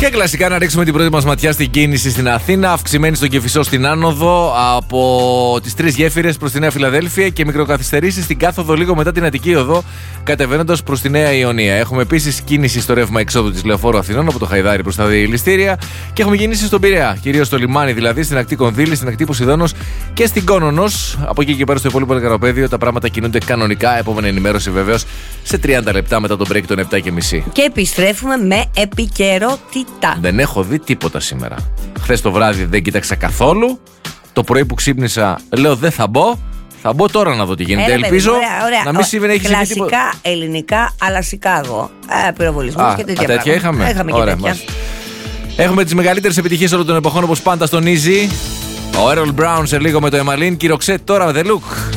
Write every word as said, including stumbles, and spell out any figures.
Και κλασικά να ρίξουμε την πρώτη μας ματιά στην κίνηση στην Αθήνα. Αυξημένη στον Κηφισό στην άνοδο από τις τρεις γέφυρες προς τη Νέα Φιλαδέλφια και μικροκαθυστερήσεις στην κάθοδο λίγο μετά την Αττική Οδό, κατεβαίνοντας προς τη Νέα Ιωνία. Έχουμε επίσης κίνηση στο ρεύμα εξόδου της Λεωφόρου Αθηνών από το Χαϊδάρι προς τα Διελιστήρια και έχουμε κίνηση στον Πειραιά, κυρίως στο λιμάνι δηλαδή, στην ακτή Κονδύλη, στην ακτή Ποσειδώνος και στην Κόνονος. Από εκεί και πέρα στο υπόλοιπο Λεκανοπέδιο τα πράγματα κινούνται κανονικά. Επόμενη ενημέρωση βεβαίως σε τριάντα λεπτά μετά τον break των επτά και μισή. Και επιστρέφουμε με επικαιρότητα. Δεν έχω δει τίποτα σήμερα. Χθες το βράδυ δεν κοίταξα καθόλου. Το πρωί που ξύπνησα λέω δεν θα μπω. Θα μπω τώρα να δω τι γίνεται. Έλα, Ελπίζω ωραία, ωραία. να μην συμβαίνει τίποτα. Κλασικά ελληνικά, αλλά Σικάγο. Ε, πυροβολισμούς και τέτοια, τέτοια είχαμε. Έχαμε Ωραία, και τέτοια. Έχουμε τις μεγαλύτερες επιτυχίες όλων των εποχών όπως πάντα στον Easy. Ο Errol Brown σε λίγο με το Emmalin. Κυροξέ τώρα με The Look.